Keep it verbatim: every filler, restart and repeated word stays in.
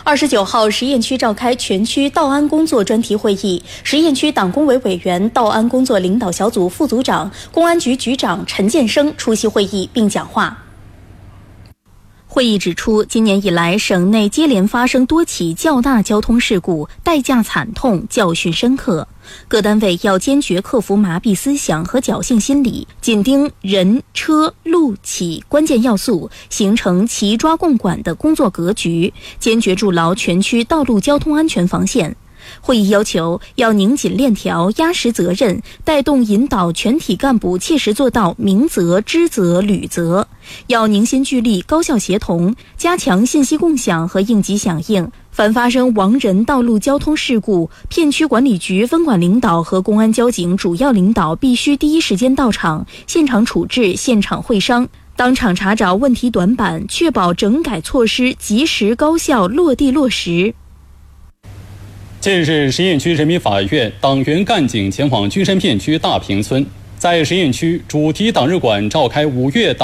二十九号，实验区召开全区道安工作专题会议，实验区党工委委员、道安工作领导小组副组长、公安局局长陈建生出席会议并讲话。会议指出，今年以来，省内接连发生多起较大交通事故，代价惨痛，教训深刻。各单位要坚决克服麻痹思想和侥幸心理，紧盯人、车、路、企关键要素，形成齐抓共管的工作格局，坚决筑牢全区道路交通安全防线。会议要求要拧紧链条，压实责任，带动引导全体干部切实做到明责、知责、履责。要凝心聚力，高效协同，加强信息共享和应急响应。凡发生亡人道路交通事故，片区管理局分管领导和公安交警主要领导必须第一时间到场，现场处置、现场会商，当场查找问题短板，确保整改措施及时高效落地落实。 近日，实验区人民法院党员干警前往君山片区大坪村，在实验区主题党日馆召开五月党